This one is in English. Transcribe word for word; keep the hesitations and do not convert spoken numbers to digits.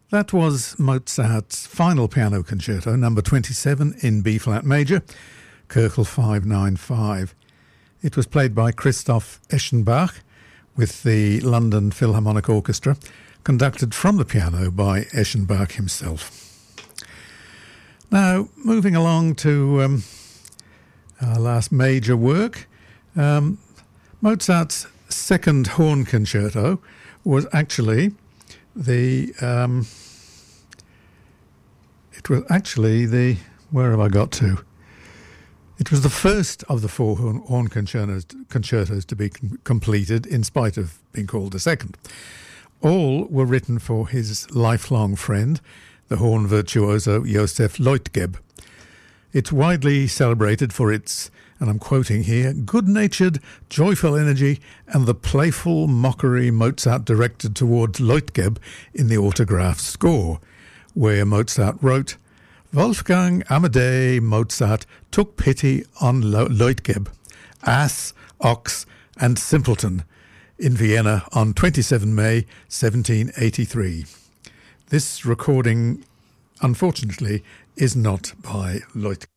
That was Mozart's final piano concerto, number twenty-seven in B-flat major, Köchel five ninety-five. It was played by Christoph Eschenbach with the London Philharmonic Orchestra, conducted from the piano by Eschenbach himself. Now, moving along to um, our last major work, um, Mozart's second horn concerto was actually the... Um, it was actually the... Where have I got to? It was the first of the four horn, horn concertos, concertos to be com- completed, in spite of being called the second. All were written for his lifelong friend, the horn virtuoso Joseph Leutgeb. It's widely celebrated for its, and I'm quoting here, good-natured, joyful energy and the playful mockery Mozart directed towards Leutgeb in the autograph score, where Mozart wrote, Wolfgang Amadeus Mozart took pity on Leutgeb, ass, ox, and simpleton, in Vienna on the twenty-seventh of May, seventeen eighty-three. This recording, unfortunately, is not by Leutgeb.